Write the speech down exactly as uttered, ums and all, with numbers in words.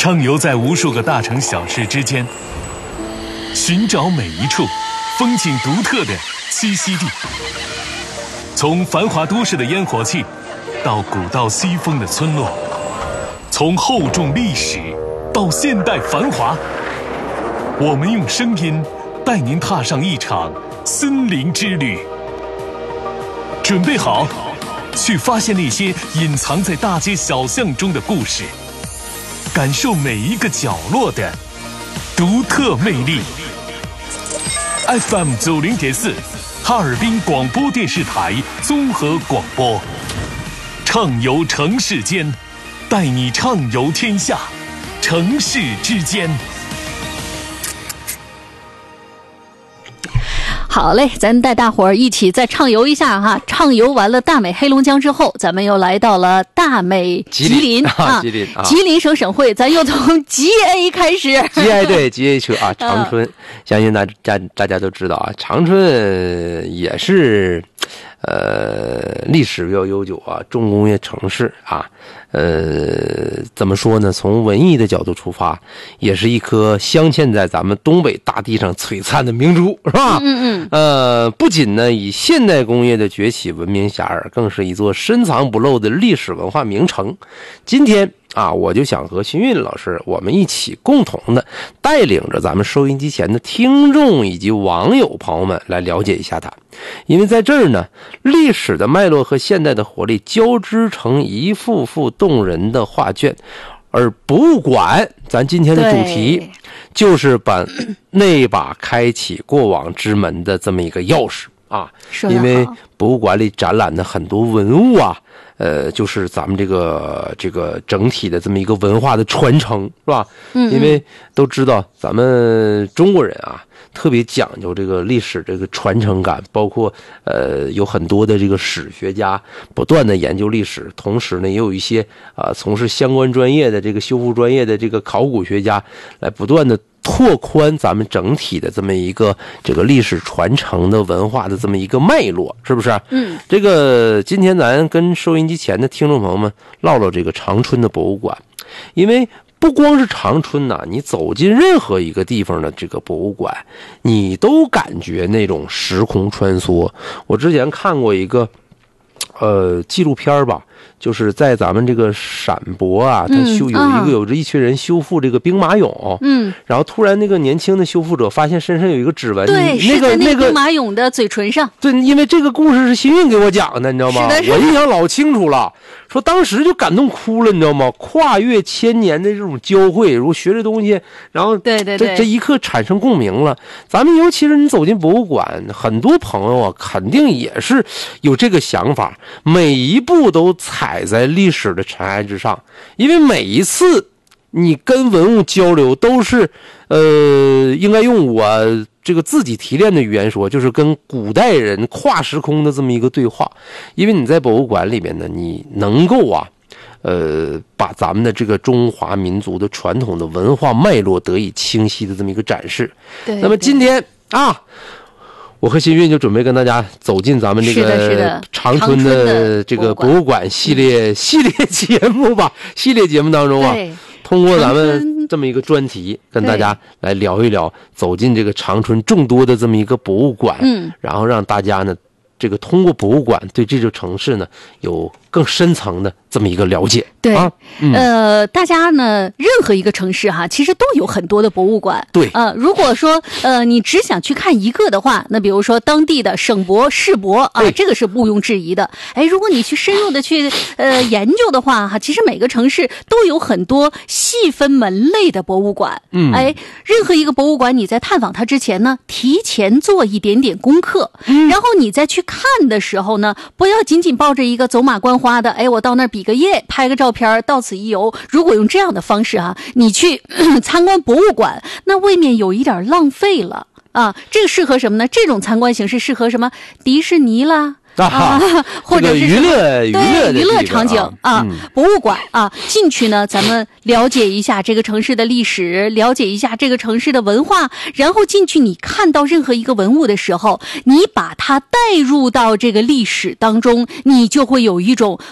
畅游在无数个大城小市之间，寻找每一处风景独特的栖息地。从繁华都市的烟火气，到古道西风的村落，从厚重历史到现代繁华，我们用声音带您踏上一场森林之旅。准备好，去发现那些隐藏在大街小巷中的故事，感受每一个角落的独特魅力。F M 九零点四，哈尔滨广播电视台综合广播，畅游城市间，带你畅游天下，城市之间。 好嘞，咱带大伙儿一起再畅游一下哈。畅游完了大美黑龙江之后，咱们又来到了大美吉林啊， 吉林啊， 吉林省省会，咱又从 G A 开始。 G A 对 G A 车啊，长春，相信大家大家都知道啊，长春也是。呃，历史比较悠久啊，重工业城市啊，呃，怎么说呢？从文艺的角度出发，也是一颗镶嵌在咱们东北大地上璀璨的明珠，是吧？ 嗯嗯。 呃，不仅呢以现代工业的崛起闻名遐迩，更是一座深藏不露的历史文化名城。今天啊，我就想和新运老师我们一起共同的带领着咱们收音机前的听众以及网友朋友们来了解一下它。因为在这儿呢，历史的脉络和现代的活力交织成一幅幅动人的画卷，而博物馆咱今天的主题就是把那把开启过往之门的这么一个钥匙啊。因为博物馆里展览的很多文物啊，呃，就是咱们这个这个整体的这么一个文化的传承，是吧？嗯，因为都知道咱们中国人啊，特别讲究这个历史这个传承感，包括呃有很多的这个史学家不断的研究历史，同时呢也有一些啊、呃、从事相关专业的这个修复专业的这个考古学家来不断的拓宽咱们整体的这么一个这个历史传承的文化的这么一个脉络，是不是？嗯，这个今天咱跟收音机前的听众朋友们唠唠这个长春的博物馆，因为不光是长春呐、啊，你走进任何一个地方的这个博物馆，你都感觉那种时空穿梭。我之前看过一个呃纪录片吧，就是在咱们这个陕博啊，他修有一个有着一群人修复这个兵马俑，嗯，然后突然那个年轻的修复者发现身上有一个指纹， 对， 那个那个兵马俑的嘴唇上， 对，因为这个故事是新运给我讲的，你知道吗？我印象老清楚了，说当时就感动哭了，你知道吗？跨越千年的这种交汇，如果学这东西，然后对对对， 这这一刻产生共鸣了。咱们尤其是你走进博物馆，很多朋友啊，肯定也是有这个想法，每一步都踩在历史的尘埃之上，因为每一次你跟文物交流都是呃应该用我这个自己提炼的语言说，就是跟古代人跨时空的这么一个对话。因为你在博物馆里面呢，你能够啊呃把咱们的这个中华民族的传统的文化脉络得以清晰的这么一个展示。 对， 那么今天啊，我和新运就准备跟大家走进咱们这个长春的这个博物馆系列系列节目吧，系列节目当中啊，通过咱们这么一个专题，跟大家来聊一聊，走进这个长春众多的这么一个博物馆，嗯，然后让大家呢，这个通过博物馆对这座城市呢有更深层的这么一个了解。 对，啊嗯、呃，大家呢，任何一个城市哈，其实都有很多的博物馆。 对， 呃，如果说呃你只想去看一个的话，那比如说当地的省博、市博啊，这个是毋庸置疑的。哎，如果你去深入的去呃研究的话哈，其实每个城市都有很多细分门类的博物馆。嗯，哎，任何一个博物馆，你在探访它之前呢，提前做一点点功课，嗯、然后你再去看的时候呢，不要仅仅抱着一个走马观花的，哎，我到那儿比个耶，拍个照片，到此一游。如果用这样的方式啊，你去参观博物馆，那未免有一点浪费了啊。这个适合什么呢？这种参观形式适合什么？迪士尼啦。啊，或者是娱乐娱乐娱乐场景啊，博物馆啊，进去呢，咱们了解一下这个城市的历史，了解一下这个城市的文化，然后进去你看到任何一个文物的时候，你把它带入到这个历史当中，你就会有一种